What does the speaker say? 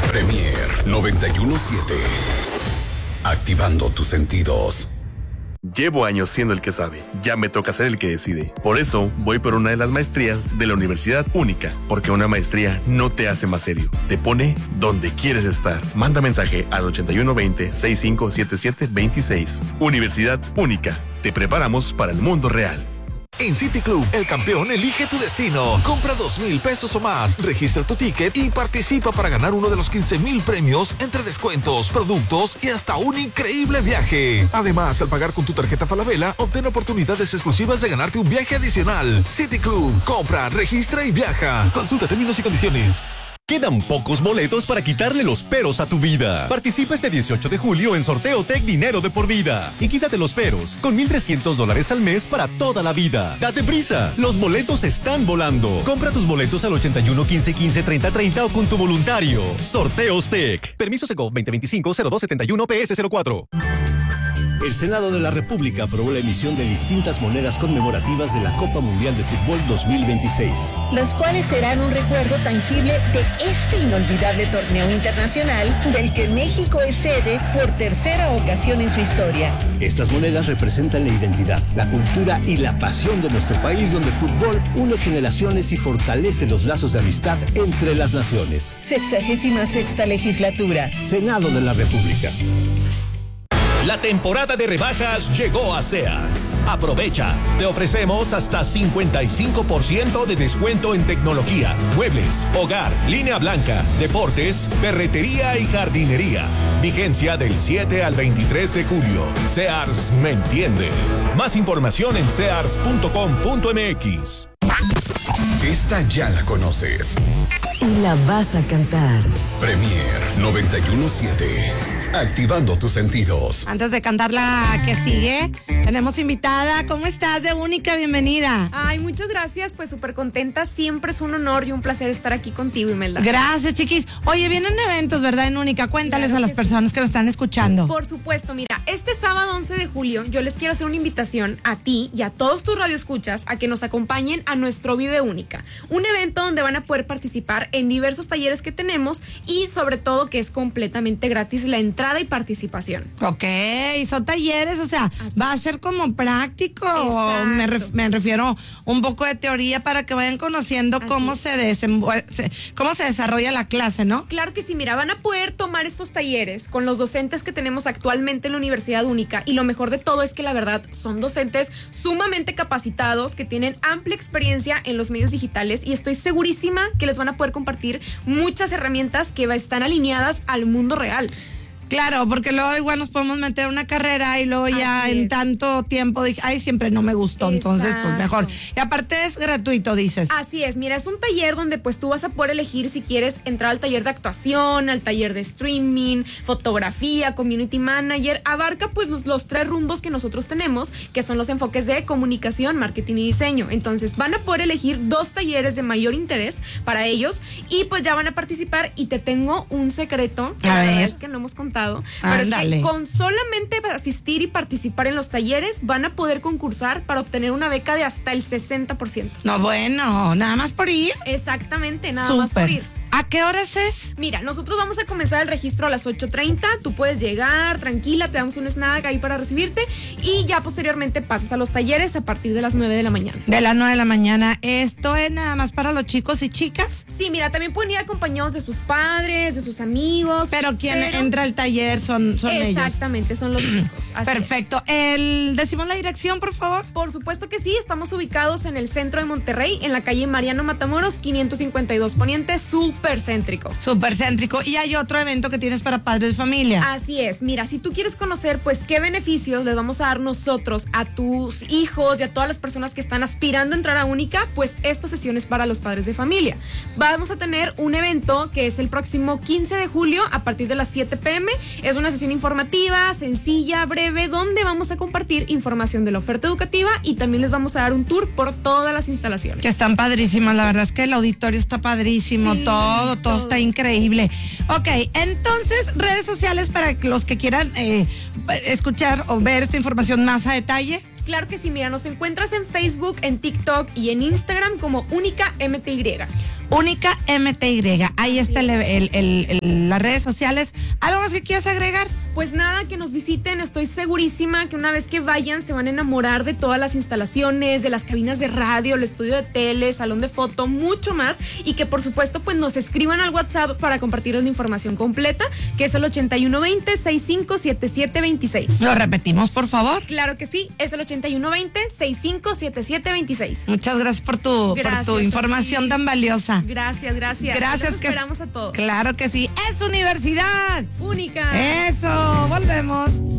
Premier 91.7. Activando tus sentidos. Llevo años siendo el que sabe, ya me toca ser el que decide. Por eso voy por una de las maestrías de la Universidad Única, porque una maestría no te hace más serio, te pone donde quieres estar. Manda mensaje al 8120-657726. Universidad Única, te preparamos para el mundo real. En City Club, el campeón elige tu destino. Compra 2,000 pesos o más, registra tu ticket y participa para ganar uno de los 15,000 premios entre descuentos, productos y hasta un increíble viaje. Además, al pagar con tu tarjeta Falabella, obtén oportunidades exclusivas de ganarte un viaje adicional. City Club, compra, registra y viaja. Consulta términos y condiciones. Quedan pocos boletos para quitarle los peros a tu vida. Participa este 18 de julio en Sorteo Tech Dinero de por vida. Y quítate los peros con $1,300 al mes para toda la vida. Date prisa, los boletos están volando. Compra tus boletos al 81 15 15 30 30 o con tu voluntario. Sorteos Tech. Permiso Segov 2025-0271 PS04. El Senado de la República aprobó la emisión de distintas monedas conmemorativas de la Copa Mundial de Fútbol 2026. Las cuales serán un recuerdo tangible de este inolvidable torneo internacional del que México es sede por tercera ocasión en su historia. Estas monedas representan la identidad, la cultura y la pasión de nuestro país, donde el fútbol une generaciones y fortalece los lazos de amistad entre las naciones. 66ª legislatura. Senado de la República. La temporada de rebajas llegó a Sears. Aprovecha. Te ofrecemos hasta 55% de descuento en tecnología, muebles, hogar, línea blanca, deportes, ferretería y jardinería. Vigencia del 7 al 23 de julio. Sears me entiende. Más información en sears.com.mx. Esta ya la conoces. Y la vas a cantar. Premier 91.7. Activando tus sentidos. Antes de cantar la que sigue, tenemos invitada. ¿Cómo estás, de Única? Bienvenida. Ay, muchas gracias, pues súper contenta. Siempre es un honor y un placer estar aquí contigo, Imelda. Gracias, chiquis. Oye, vienen eventos, ¿verdad, en Única? Cuéntales a las personas que nos están escuchando. Por supuesto, mira, este sábado 11 de julio yo les quiero hacer una invitación a ti y a todos tus radioescuchas a que nos acompañen a nuestro Vive Única. Un evento donde van a poder participar en diversos talleres que tenemos y sobre todo que es completamente gratis la entrada y participación. Ok, son talleres, o sea, así va a ser como práctico. O me refiero un poco de teoría para que vayan conociendo así cómo cómo se desarrolla la clase, ¿no? Claro que sí, mira, van a poder tomar estos talleres con los docentes que tenemos actualmente en la Universidad Única y lo mejor de todo es que la verdad son docentes sumamente capacitados que tienen amplia experiencia en los medios digitales y estoy segurísima que les van a poder compartir muchas herramientas que están alineadas al mundo real. Claro, porque luego igual nos podemos meter una carrera y luego ya en tanto tiempo dije, ay, siempre no me gustó. Exacto. Entonces pues mejor. Y aparte es gratuito, dices. Así es, mira, es un taller donde pues tú vas a poder elegir si quieres entrar al taller de actuación, al taller de streaming, fotografía, community manager, abarca pues los 3 rumbos que nosotros tenemos, que son los enfoques de comunicación, marketing y diseño. Entonces van a poder elegir 2 talleres de mayor interés para ellos y pues ya van a participar y te tengo un secreto, que la verdad es que no hemos contado. Pero es que con solamente asistir y participar en los talleres van a poder concursar para obtener una beca de hasta el 60%. No, bueno, nada más por ir. Exactamente, nada más por ir. ¿A qué horas es? Mira, nosotros vamos a comenzar el registro a las 8:30. Tú puedes llegar, tranquila, te damos un snack ahí para recibirte y ya posteriormente pasas a los talleres a partir de las 9 de la mañana. De las 9 de la mañana. ¿Esto es nada más para los chicos y chicas? Sí, mira, también pueden ir acompañados de sus padres, de sus amigos. Pero quien entra al taller son ellos. Exactamente, son los chicos. Perfecto. ¿Decimos la dirección, por favor? Por supuesto que sí, estamos ubicados en el centro de Monterrey, en la calle Mariano Matamoros, 552 Poniente, súper céntrico. Y hay otro evento que tienes para padres de familia. Así es, mira, si tú quieres conocer pues qué beneficios les vamos a dar nosotros a tus hijos y a todas las personas que están aspirando a entrar a Única, pues esta sesión es para los padres de familia. Vamos a tener un evento que es el próximo 15 de julio a partir de las 7 p.m. Es una sesión informativa, sencilla, breve, donde vamos a compartir información de la oferta educativa y también les vamos a dar un tour por todas las instalaciones. Que están padrísimas, la verdad es que el auditorio está padrísimo, sí. Todo está increíble. Ok, entonces, redes sociales para los que quieran escuchar o ver esta información más a detalle. Claro que sí, mira, nos encuentras en Facebook, en TikTok y en Instagram como Única MTY. Única MTY. Ahí está las redes sociales. ¿Algo más que quieras agregar? Pues nada, que nos visiten. Estoy segurísima que una vez que vayan se van a enamorar de todas las instalaciones, de las cabinas de radio, el estudio de tele, salón de foto, mucho más. Y que por supuesto pues nos escriban al WhatsApp para compartirles la información completa, que es el 8120-657726. ¿Lo repetimos, por favor? Claro que sí, es el 8120-657726. Muchas gracias por tu información tan valiosa. Gracias. Gracias. Los esperamos a todos. Claro que sí. Es Universidad Única. Eso, volvemos.